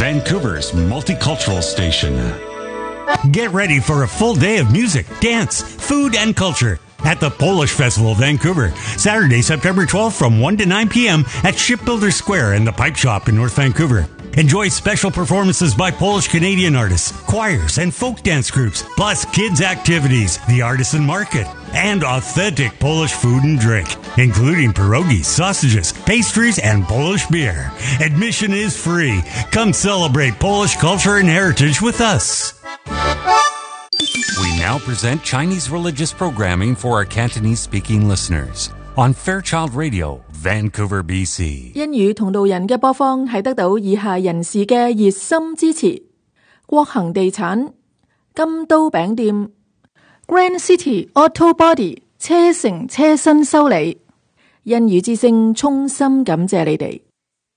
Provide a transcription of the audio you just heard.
Vancouver's multicultural station. Get ready for a full day of music, dance, food, and culture at the Polish Festival Vancouver, Saturday, September 12th from 1 to 9 p.m. at Shipbuilder Square and the Pipe Shop in North Vancouver. Enjoy special performances by Polish-Canadian artists, choirs, and folk dance groups, plus kids' activities, the artisan market, and authentic Polish food and drink, including pierogies, sausages, pastries, and Polish beer. Admission is free. Come celebrate Polish culture and heritage with us. We now present Chinese religious programming for our Cantonese-speaking listeners on Fairchild Radio, Vancouver, BC. 英語同路人嘅播放係得到以下人士嘅熱心支持：國恒地產、金都餅店、Grand City Auto Body 車城車身修理。英語之聲衷心感謝你哋。